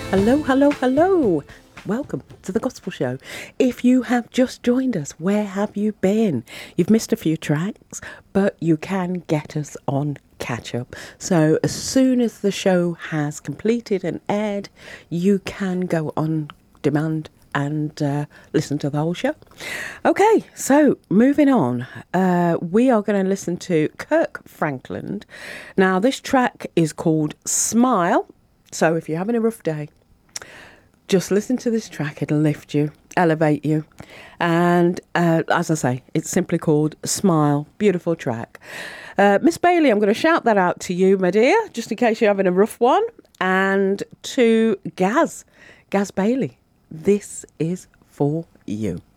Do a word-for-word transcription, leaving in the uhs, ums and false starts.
Hello, hello, hello. Welcome to the Gospel Show. If you have just joined us, where have you been? You've missed a few tracks, but you can get us on catch up. So as soon as the show has completed and aired, you can go on demand and uh, listen to the whole show. Okay, so moving on, uh, we are going to listen to Kirk Franklin. Now, this track is called Smile. So if you're having a rough day, just listen to this track. It'll lift you, elevate you. And uh, as I say, it's simply called Smile. Beautiful track. Uh, Miss Bailey, I'm going to shout that out to you, my dear, just in case you're having a rough one. And to Gaz, Gaz Bailey, this is for you.